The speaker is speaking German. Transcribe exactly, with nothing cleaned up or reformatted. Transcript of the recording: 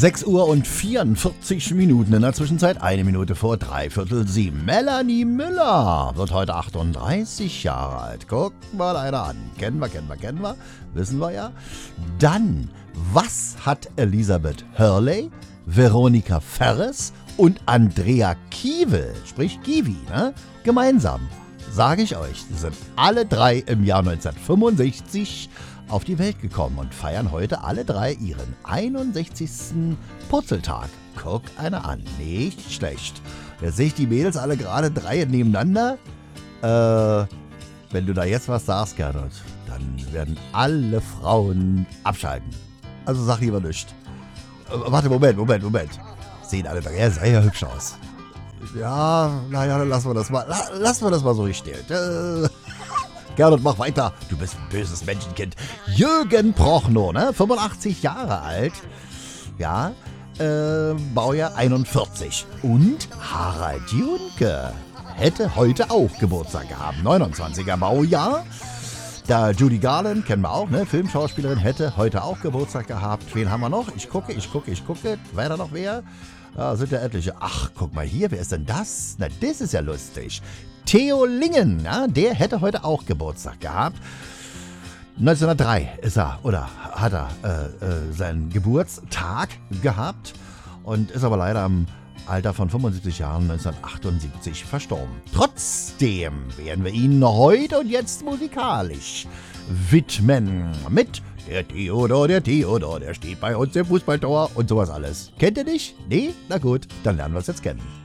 sechs Uhr und vierundvierzig Minuten, in der Zwischenzeit eine Minute vor dreiviertel sieben. Melanie Müller wird heute achtunddreißig Jahre alt. Guck mal einer an. Kennen wir, kennen wir, kennen wir. Wissen wir ja. Dann, was hat Elisabeth Hurley, Veronika Ferres und Andrea Kiewel, sprich Kiwi, ne, gemeinsam? Sage ich euch, die sind alle drei im Jahr neunzehnhundertfünfundsechzig auf die Welt gekommen und feiern heute alle drei ihren einundsechzigsten Purzeltag. Guck einer an, nicht schlecht. Jetzt sehe ich die Mädels alle gerade drei nebeneinander. Äh, wenn du da jetzt was sagst, Gernot, dann werden alle Frauen abschalten. Also sag lieber nichts. Äh, warte, Moment, Moment, Moment. Sehen alle drei sehr hübsch aus. Ja, naja, dann lassen wir das mal, la, lassen wir das mal so gestellt. Äh, Gernot, mach weiter. Du bist ein böses Menschenkind. Jürgen Prochnow, ne? fünfundachtzig Jahre alt. Ja, äh, Baujahr einundvierzig. Und Harald Junke hätte heute auch Geburtstag gehabt. neunundzwanziger Baujahr. Da Judy Garland, kennen wir auch, ne? Filmschauspielerin, hätte heute auch Geburtstag gehabt. Wen haben wir noch? Ich gucke, ich gucke, ich gucke. Weiter noch wer? Da sind ja etliche. Ach, guck mal hier, wer ist denn das? Na, das ist ja lustig. Theo Lingen, ja, der hätte heute auch Geburtstag gehabt. neunzehnhundertdrei ist er, oder hat er äh, äh, seinen Geburtstag gehabt und ist aber leider am Alter von fünfundsiebzig Jahren neunzehnhundertachtundsiebzig verstorben. Trotzdem werden wir ihn heute und jetzt musikalisch widmen mit der Theodor, der Theodor, der steht bei uns im Fußballtor und sowas alles. Kennt ihr nicht? Nee? Na gut, dann lernen wir es jetzt kennen.